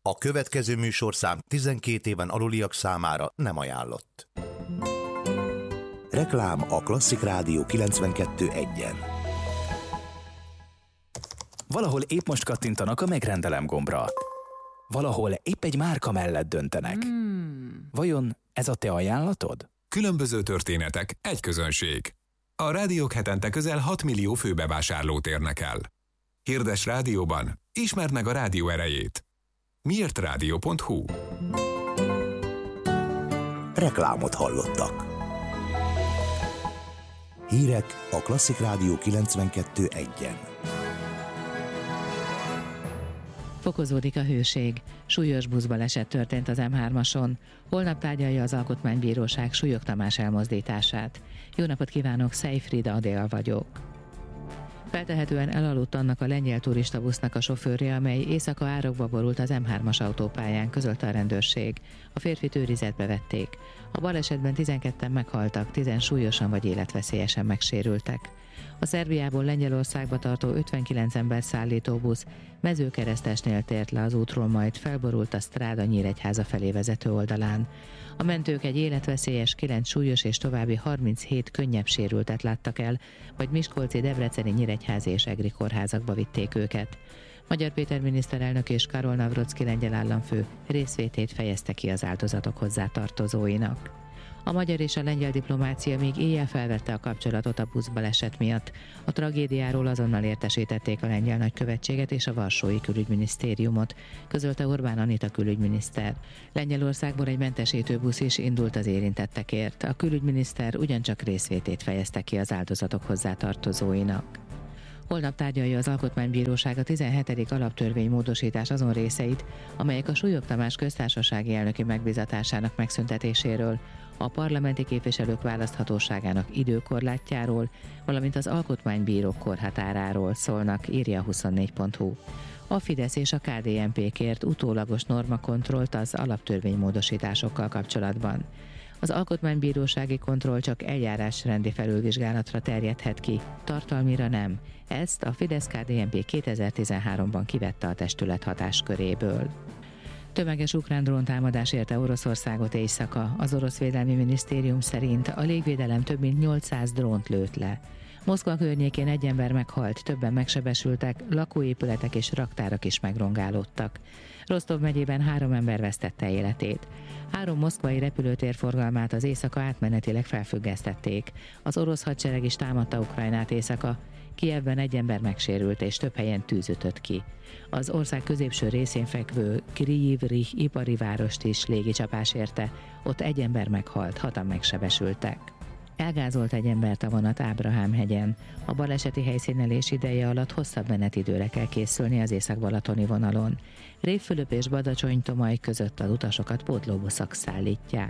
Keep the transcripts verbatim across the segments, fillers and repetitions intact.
A következő műsorszám tizenkét éven aluliak számára nem ajánlott. Reklám a Klasszik Rádió kilencvenkettő egyen. Valahol épp most kattintanak a megrendelem gombra. Valahol épp egy márka mellett döntenek. Hmm. Vajon ez a te ajánlatod? Különböző történetek, egy közönség. A rádiók hetente közel hat millió főbevásárlót érnek el. Hirdes rádióban, ismerd meg a rádió erejét. miért rádió pont hu. Reklámot hallottak. Hírek a Klasszik Rádió kilencvenkettő egyen. Fokozódik a hőség. Súlyos buszbaleset történt az em hármason. Holnap tárgyalja az Alkotmánybíróság Súlyog Tamás elmozdítását. Jó napot kívánok, Szejfrida Adél vagyok. Feltehetően elaludt annak a lengyel turistabusznak a sofőrje, amely éjszaka árokba borult az em hármas autópályán, közölte a rendőrség. A férfit őrizetbe vették. A balesetben tizenketten meghaltak, tízen súlyosan vagy életveszélyesen megsérültek. A Szerbiából Lengyelországba tartó ötvenkilenc ember szállító busz Mezőkeresztesnél tért le az útról, majd felborult a Stráda Nyíregyháza felé vezető oldalán. A mentők egy életveszélyes, kilenc súlyos és további harminchét könnyebb sérültet láttak el, vagy miskolci, debreceni, nyíregyházi és egri kórházakba vitték őket. Magyar Péter miniszterelnök és Karol Navrocki lengyel államfő részvétét fejezte ki az áldozatok hozzátartozóinak. A magyar és a lengyel diplomácia még éjjel felvette a kapcsolatot a buszbaleset miatt. A tragédiáról azonnal értesítették a lengyel nagykövetséget és a varsói külügyminisztériumot, közölte Orbán Anita külügyminiszter. Lengyelországból egy mentesítő busz is indult az érintettekért. A külügyminiszter ugyancsak részvétét fejezte ki az áldozatok hozzátartozóinak. Holnap tárgyalja az Alkotmánybíróság a tizenhetedik alaptörvény módosítás azon részeit, amelyek a Súlyog Tamás köztársasági elnöki megbízatásának megszüntetéséről, a parlamenti képviselők választhatóságának időkorlátjáról, valamint az alkotmánybírók korhatáráról szólnak, írja a huszonnégy pont hu. A Fidesz és a ká dé en pé kért utólagos normakontrollt az alaptörvénymódosításokkal kapcsolatban. Az alkotmánybírósági kontroll csak eljárásrendi felülvizsgálatra terjedhet ki, tartalmira nem. Ezt a Fidesz-ká dé en pé kétezer-tizenháromban kivette a testület hatásköréből. Tömeges ukrán dróntámadás érte Oroszországot éjszaka. Az orosz védelmi minisztérium szerint a légvédelem több mint nyolcszáz drónt lőtt le. Moszkva környékén egy ember meghalt, többen megsebesültek, lakóépületek és raktárak is megrongálódtak. Rostov megyében három ember vesztette életét. Három moszkvai repülőtér forgalmát az éjszaka átmenetileg felfüggesztették. Az orosz hadsereg is támadta Ukrajnát éjszaka. Kijevben egy ember megsérült és több helyen tűz ütött ki. Az ország középső részén fekvő Kryvyi ipari várost is légicsapás érte, ott egy ember meghalt, hatan megsebesültek. Elgázolt egy embert a vonat Ábrahám-hegyen. A baleseti helyszínelés ideje alatt hosszabb menetidőre kell készülni az észak-balatoni vonalon. Révfülöp és Badacsony-Tomaj között az utasokat pótlóbuszok szállítják.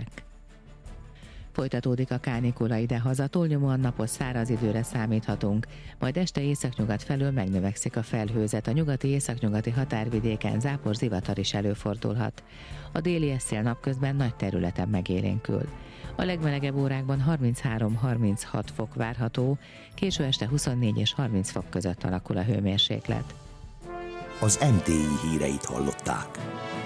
Folytatódik a kánikula idehaza, túlnyomóan napos száraz időre számíthatunk, majd este északnyugat felől megnövekszik a felhőzet, a nyugati északnyugati határvidéken zápor, zivatar is előfordulhat. A déli eszél napközben nagy területen megélénkül. A legmelegebb órákban harminchárom-harminchat fok várható, késő este huszonnégy és harminc fok között alakul a hőmérséklet. Az em té i híreit hallották.